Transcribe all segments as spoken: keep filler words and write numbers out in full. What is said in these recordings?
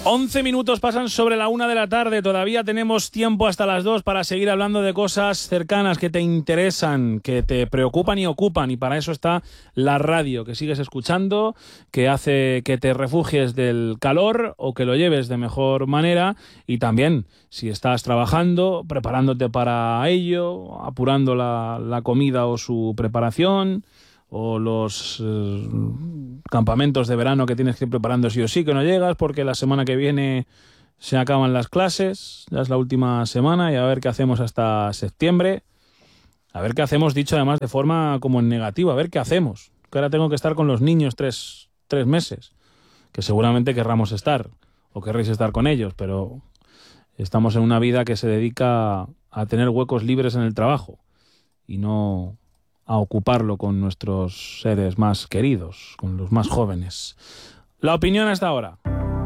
once minutos pasan sobre la una de la tarde. Todavía tenemos tiempo hasta las dos para seguir hablando de cosas cercanas que te interesan, que te preocupan y ocupan. Y para eso está la radio, que sigues escuchando, que hace que te refugies del calor o que lo lleves de mejor manera. Y también, si estás trabajando, preparándote para ello, apurando la, la comida o su preparación, o los eh, campamentos de verano que tienes que ir preparando sí o sí, que no llegas porque la semana que viene se acaban las clases, ya es la última semana, y a ver qué hacemos hasta septiembre. A ver qué hacemos, dicho además de forma como en negativo, a ver qué hacemos. Que ahora tengo que estar con los niños tres, tres meses, que seguramente querramos estar, o querréis estar con ellos, pero estamos en una vida que se dedica a tener huecos libres en el trabajo y no a ocuparlo con nuestros seres más queridos, con los más jóvenes. La opinión hasta ahora.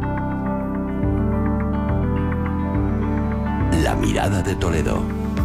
La mirada de Toledo.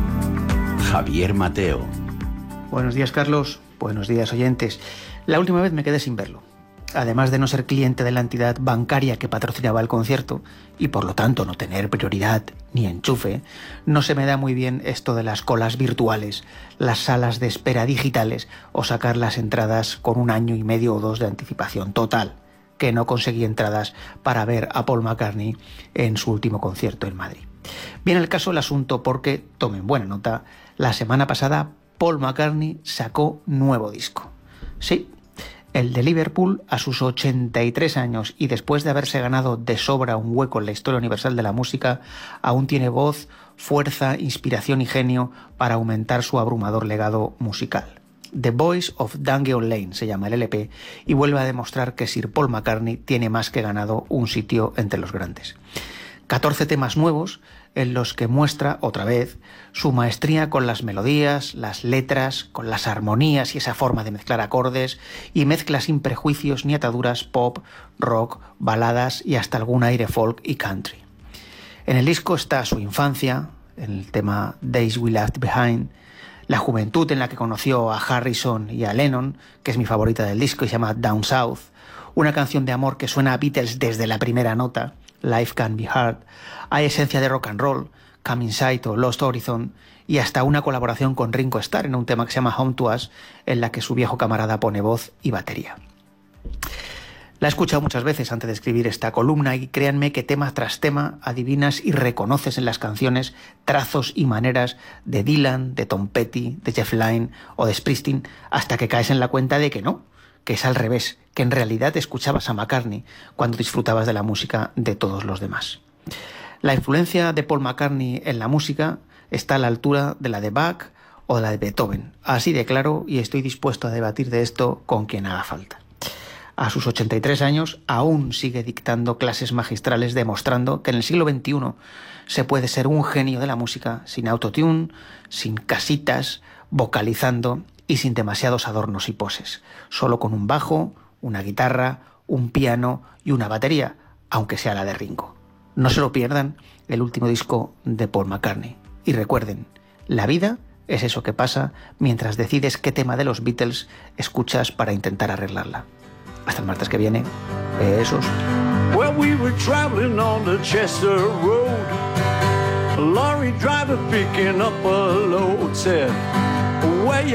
Javier Mateo. Buenos días, Carlos. Buenos días, oyentes. La última vez me quedé sin verlo. Además de no ser cliente de la entidad bancaria que patrocinaba el concierto y por lo tanto no tener prioridad ni enchufe, no se me da muy bien esto de las colas virtuales, las salas de espera digitales o sacar las entradas con un año y medio o dos de anticipación. Total, que no conseguí entradas para ver a Paul McCartney en su último concierto en Madrid. Viene el caso el asunto porque, tomen buena nota, la semana pasada Paul McCartney sacó nuevo disco. Sí, el de Liverpool, a sus ochenta y tres años y después de haberse ganado de sobra un hueco en la historia universal de la música, aún tiene voz, fuerza, inspiración y genio para aumentar su abrumador legado musical. The Voice of Dungeon Lane se llama el L P y vuelve a demostrar que Sir Paul McCartney tiene más que ganado un sitio entre los grandes. catorce temas nuevos en los que muestra, otra vez, su maestría con las melodías, las letras, con las armonías y esa forma de mezclar acordes, y mezcla sin prejuicios ni ataduras pop, rock, baladas y hasta algún aire folk y country. En el disco está su infancia, en el tema Days We Left Behind, la juventud en la que conoció a Harrison y a Lennon, que es mi favorita del disco y se llama Down South, una canción de amor que suena a Beatles desde la primera nota, Life Can Be Hard, hay esencia de rock and roll, Come Inside o Lost Horizon, y hasta una colaboración con Ringo Starr en un tema que se llama Home to Us, en la que su viejo camarada pone voz y batería. La he escuchado muchas veces antes de escribir esta columna y créanme que tema tras tema adivinas y reconoces en las canciones trazos y maneras de Dylan, de Tom Petty, de Jeff Lynne o de Springsteen, hasta que caes en la cuenta de que no, que es al revés, que en realidad escuchabas a McCartney cuando disfrutabas de la música de todos los demás. La influencia de Paul McCartney en la música está a la altura de la de Bach o de la de Beethoven, así de claro, y estoy dispuesto a debatir de esto con quien haga falta. A sus ochenta y tres años aún sigue dictando clases magistrales demostrando que en el siglo veintiuno se puede ser un genio de la música sin autotune, sin casitas, vocalizando y sin demasiados adornos y poses, solo con un bajo, una guitarra, un piano y una batería, aunque sea la de Ringo. No se lo pierdan, el último disco de Paul McCartney. Y recuerden, la vida es eso que pasa mientras decides qué tema de los Beatles escuchas para intentar arreglarla. Hasta el martes que viene. Besos. Well, we were traveling on the Chester Road. A lorry driver picking up a load said, "Where you